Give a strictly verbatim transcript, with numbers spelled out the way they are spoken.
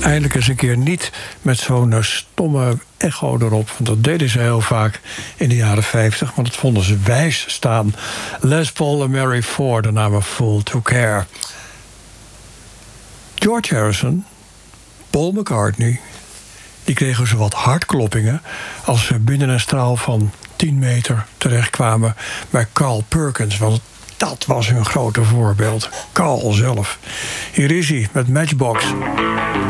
eindelijk eens een keer niet met zo'n stomme echo erop. Want dat deden ze heel vaak in de jaren vijftig. Want dat vonden ze wijs staan. Les Paul en Mary Ford, de naam Fool to Care. George Harrison, Paul McCartney, die kregen ze wat hartkloppingen als ze binnen een straal van tien meter terechtkwamen bij Carl Perkins. Want dat was hun grote voorbeeld. Carl zelf. Hier is hij met Matchbox.